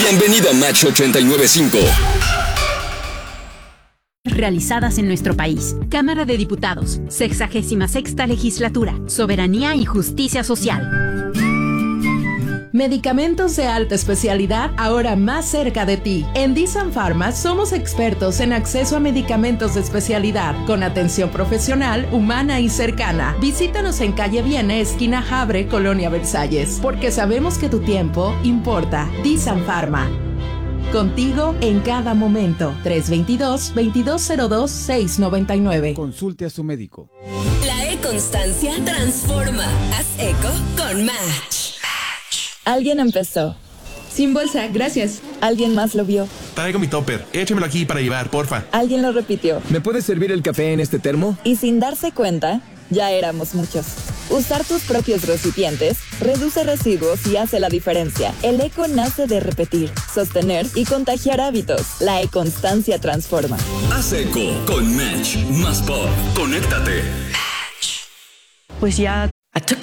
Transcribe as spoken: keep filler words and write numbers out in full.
Bienvenido a Match ochenta y nueve punto cinco. Realizadas en nuestro país. Cámara de Diputados, sexagésima sexta legislatura, Soberanía y Justicia Social. Medicamentos de alta especialidad ahora más cerca de ti. En Disan Pharma somos expertos en acceso a medicamentos de especialidad con atención profesional, humana y cercana. Visítanos en calle Viena, esquina Habre, Colonia Versalles, porque sabemos que tu tiempo importa. Disan Pharma. Contigo en cada momento. tres dos dos, veintidós cero dos, seis noventa y nueve. Consulte a su médico. La E-Constancia transforma. Haz eco con Match. Alguien empezó. Sin bolsa, gracias. Alguien más lo vio. Traigo mi topper. Échamelo aquí para llevar, porfa. Alguien lo repitió. ¿Me puedes servir el café en este termo? Y sin darse cuenta, ya éramos muchos. Usar tus propios recipientes reduce residuos y hace la diferencia. El eco nace de repetir, sostener y contagiar hábitos. La E-Constancia transforma. Haz eco con Match. Más pop. Conéctate. Pues ya... I took